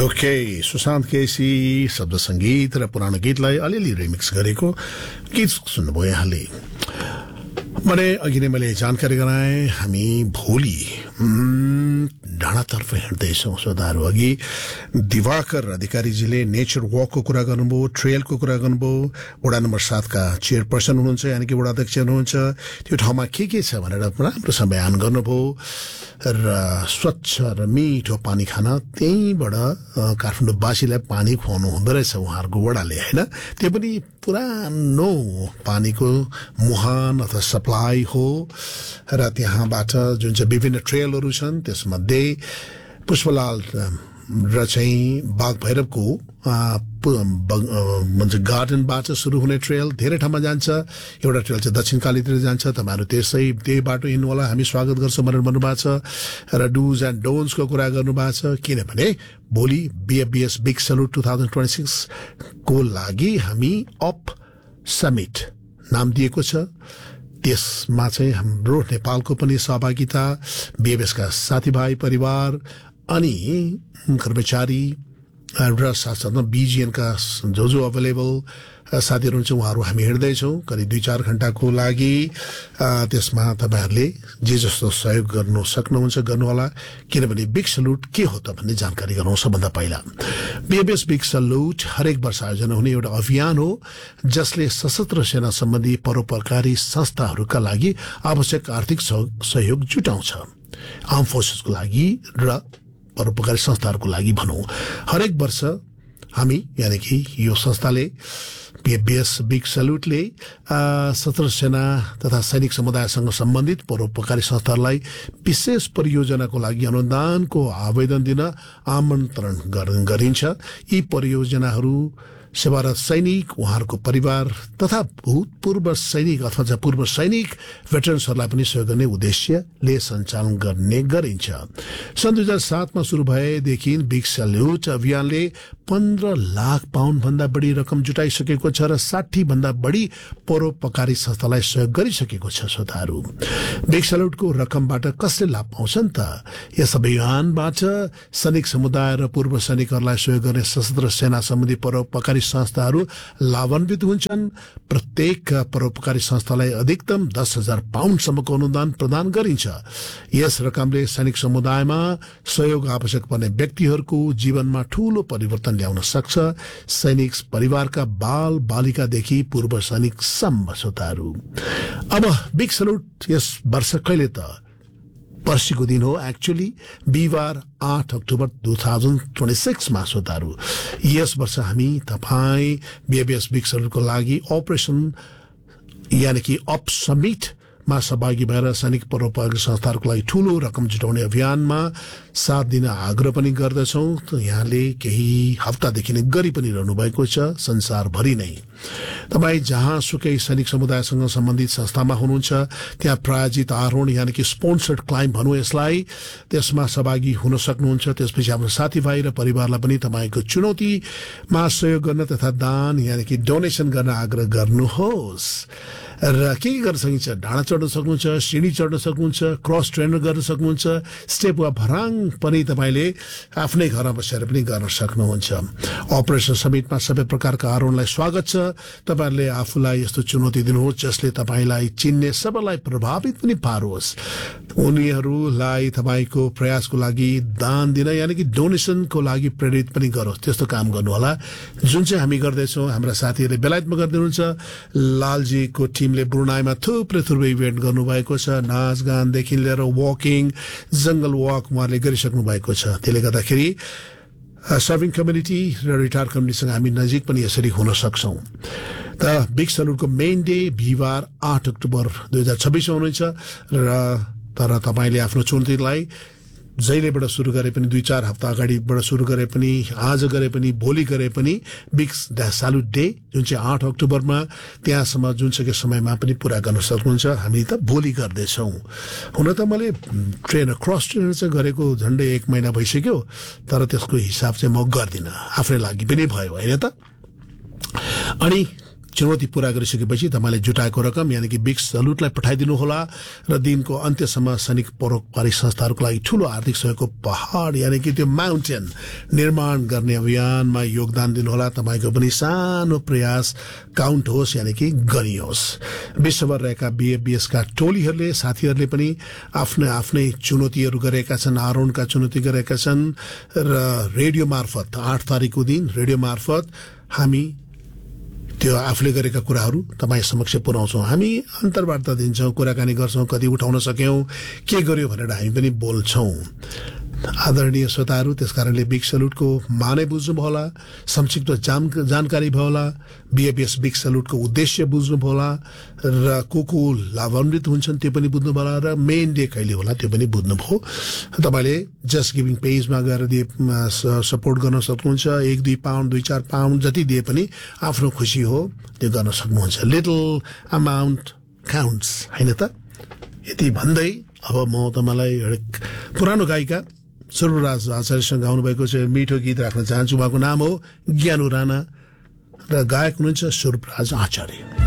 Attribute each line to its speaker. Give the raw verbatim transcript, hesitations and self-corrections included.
Speaker 1: Okay Sushant KC शब्द सङ्गीत र पुरानो गीतलाई अलिअलि रिमिक्स गरेको गीत सुन्नुभयो यहाँले। मैले अघि नै मैले जानकारी गराएँ हामी भोलि डाँडातर्फ हिँड्दैछौँ। श्रोताहरू अघि दिवाकर अधिकारीजीले नेचर वकको कुरा गर्नुभयो, ट्रेलको कुरा गर्नुभयो। वडा नम्बर सातका चेयरपर्सन हुनुहुन्छ यानि कि वडा अध्यक्ष हुनुहुन्छ। त्यो ठाउँमा के के छ भनेर राम्रोसँग बयान गर्नुभयो र स्वच्छ र मिठो पानी खान त्यहीँबाट काठमाडौँवासीलाई पानी खुवाउनु हुँदो रहेछ उहाँहरूको वडाले, होइन? त्यो पनि पुरानो पानीको मुहान अथवा सप्लाई हो र त्यहाँबाट जुन चाहिँ विभिन्न ट्रेलहरू छन् त्यसमध्ये पुष्पलाल र चाहिँ बाघ भैरवको गार्डनबाट सुरु हुने ट्रेल धेरै ठाउँमा जान्छ। एउटा ट्रेल चाहिँ दक्षिण कालीतिर जान्छ। तपाईँहरू त्यसै त्यही बाटो हिँड्नु होला, हामी स्वागत गर्छौँ भनेर भन्नुभएको छ र डुज एन्ड डोन्ट्सको कुरा गर्नुभएको छ। किनभने भोलि बिएफबिएस big salute two thousand twenty six को लागि हामी अप समिट नाम दिएको छ। त्यसमा चाहिँ हाम्रो नेपालको पनि सहभागिता, बिएफएसका साथीभाइ परिवार अनि कर्मचारी र साथसाथमा बिजिएनका जो जो अभाइलेबल साथीहरू हुन्छ उहाँहरू हामी हिँड्दैछौँ करिब दुई चार घण्टाको लागि। त्यसमा तपाईँहरूले जे जस्तो सहयोग गर्नु सक्नुहुन्छ गर्नुहोला। किनभने बिग सल्युट के हो त भन्ने जानकारी गराउँ। सबभन्दा पहिला बिएफएस बिग सल्युट हरेक वर्ष आयोजना हुने एउटा अभियान हो जसले सशस्त्र सेना सम्बन्धी परोपकारी संस्थाहरूका लागि आवश्यक आर्थिक सहयोग जुटाउँछ। आर्म फोर्सेसको लागि र परोपकारी संस्थाहरूको लागि भनौँ। हरेक वर्ष हामी यानि कि यो संस्थाले बिएफबिएस बिग सल्युटले सशस्त्र सेना तथा सैनिक समुदायसँग सम्बन्धित परोपकारी संस्थाहरूलाई विशेष परियोजनाको लागि अनुदानको आवेदन दिन आमन्त्रण गरिन्छ। यी परियोजनाहरू सेवारत सैनिक, उहाँहरूको परिवार तथा भूतपूर्व सैनिक अथवा चाहिँ पूर्व सैनिक भेटरन्सहरूलाई पनि सहयोग गर्ने उद्देश्यले सञ्चालन गर्ने गरिन्छ। सन् दुई हजार सातमा सुरु भएदेखि बिग सल्युट अभियानले पन्ध्र लाख पाउन्ड भन्दा बढी रकम जुटाइसकेको छ र साठी भन्दा बढी परोपकारी संस्थालाई सहयोग गरिसकेको छ। श्रोताहरू बिग सल्युटको रकमबाट कसले लाभ पाउँछन् त? यस अभियानबाट सैनिक समुदाय र पूर्व सैनिकहरूलाई सहयोग गर्ने सशस्त्र सेना सम्बन्धी परोपकारी संस्थाहरू लाभान्वित हुन्छन्। प्रत्येक परोपकारी संस्थालाई अधिकतम दस हजार पाउन्डसम्मको अनुदान प्रदान गरिन्छ। यस रकमले सैनिक समुदायमा सहयोग आवश्यक पर्ने व्यक्तिहरूको जीवनमा ठूलो परिवर्तन ल्याउन सक्छ। सैनिक परिवारका बाल बालिकादेखि पूर्व सैनिक सम्म। श्रोताहरू अब बिग सल्युट यस वर्ष कहिले त? पर्सिको दिन हो एक्चुअली बिहिबार आठ अक्टोबर दुई हजार छब्बिस मा। श्रोताहरू यस वर्ष हामी तपाईँ बिएफबिएस बिग सल्युटको लागि अपरेसन यानि कि अप समिट मा सहभागी भएर सैनिक परोपकारी संस्थाहरूको लागि ठूलो रकम जुटाउने अभियानमा साथ दिन आग्रह पनि गर्दछौँ। यहाँले केही हप्तादेखि नै गरी पनि रहनु भएको छ संसारभरि नै। तपाईँ जहाँ सुकै सैनिक समुदायसँग सम्बन्धित संस्थामा हुनुहुन्छ त्यहाँ प्रायोजित आरोहण यानि कि स्पोन्सर्ड क्लाइम्ब भनौँ यसलाई, त्यसमा सहभागी हुन सक्नुहुन्छ। त्यसपछि आफ्नो साथीभाइ र परिवारलाई पनि तपाईँको चुनौतीमा सहयोग गर्न तथा दान यानि कि डोनेसन गर्न आग्रह गर्नुहोस्। र के के गर्न सकिन्छ? डाँडा चढ्न सक्नुहुन्छ, सिँढी चढ्न सक्नुहुन्छ, क्रस ट्रेनर गर्न सक्नुहुन्छ, स्टेप वा भराङ पनि तपाईँले आफ्नै घरमा बसेर पनि गर्न सक्नुहुन्छ। अपरेसन समिटमा सबै प्रकारका आरोहणलाई स्वागत छ। तपाईँहरूले आफूलाई यस्तो चुनौती दिनुहोस् जसले तपाईँलाई चिन्ने सबैलाई प्रभावित पनि पारोस्। उनीहरूलाई तपाईँको प्रयासको लागि दान दिन यानि कि डोनेसनको लागि प्रेरित पनि गरोस्। त्यस्तो काम गर्नु होला जुन चाहिँ हामी गर्दैछौँ। हाम्रा साथीहरूले बेलायतमा गर्दै हुनुहुन्छ। लालजीको टिमले ब्रुनाईमा थुप्रै थुप्रै इभेन्ट गर्नुभएको छ। नाचगानदेखि लिएर वकिङ, जंगल वक उहाँहरूले गरिसक्नु भएको छ। त्यसले गर्दाखेरि सर्भिङ कम्युनिटी र रिटायर कम्युनिटीसँग हामी नजिक पनि यसरी हुन सक्छौँ। त बिग सल्युटको मेन डे बिहिबार आठ अक्टोबर दुई हजार छब्बिसमा हुनेछ र तर तपाईँले आफ्नो चुनौतीलाई जहिलेबाट सुरु गरे पनि दुई चार हप्ता अगाडिबाट सुरु गरे पनि, आज गरे पनि, भोलि गरे पनि बिग सल्युट डे जुन चाहिँ आठ अक्टोबरमा त्यहाँसम्म जुनसुकै समयमा पनि पुरा गर्न सक्नुहुन्छ। हामी त भोलि गर्दैछौँ। हुन त मैले ट्रेनर क्रस ट्रेनर चाहिँ गरेको झन्डै एक महिना भइसक्यो, तर त्यसको हिसाब चाहिँ म गर्दिनँ। आफ्नै लागि पनि भयो होइन त? अनि चुनौती पूरा गरिसकेपछि तपाईँले जुटाएको रकम यानि कि बिग सल्युटलाई पठाइदिनुहोला र दिनको अन्त्यसम्म सैनिक परोपकारी संस्थाहरूको लागि ठूलो आर्थिक सहयोगको पहाड यानि कि त्यो माउन्टेन निर्माण गर्ने अभियानमा योगदान दिनुहोला। तपाईँको पनि सानो प्रयास काउन्ट होस् यानि कि गनियोस्। विश्वभर रहेका बीएफबीएसका टोलीहरूले साथीहरूले पनि आफ्नै आफ्नै चुनौतीहरू गरेका छन्, आरोहणका चुनौती गरेका छन् र रेडियो मार्फत आठ तारिकको दिन रेडियो मार्फत हामी त्यो आफूले गरेका कुराहरू तपाईँ समक्ष पुर्याउँछौँ। हामी अन्तर्वार्ता दिन्छौँ, कुराकानी गर्छौँ, कति उठाउन सक्यौँ, के गर्यो भनेर हामी पनि बोल्छौँ। आदरणीय श्रोताहरू, त्यसकारणले बिग सल्युटको माने बुझ्नुभयो होला, संक्षिप्त जान जानकारी भयो होला, बीएफबीएस बिग सल्युटको उद्देश्य बुझ्नुभयो होला र को को लाभान्वित हुन्छन् त्यो पनि बुझ्नुभयो होला र मेन डे कहिले होला त्यो पनि बुझ्नुभयो। तपाईँले जस्ट गिभिङ पेजमा गएर दिए सपोर्ट गर्न सक्नुहुन्छ। एक दुई पाउन्ड दुई चार पाउन्ड जति दिए पनि आफ्नो खुसी हो, त्यो गर्न सक्नुहुन्छ। लिटल अमाउन्ट काउन्ट्स, होइन त? यति भन्दै अब म तपाईँलाई पुरानो गायिका सर्वराज आचार्यसँग गाउनुभएको चाहिँ मिठो गीत राख्न चाहन्छु। उहाँको नाम हो ज्ञानु राणा र गायक हुनुहुन्छ स्वरूपराज आचार्य।